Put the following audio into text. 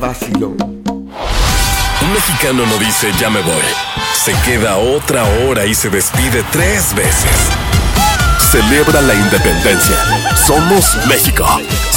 vacilón. Un mexicano no dice ya me voy, se queda otra hora y se despide 3 veces. Celebra la independencia. Somos México.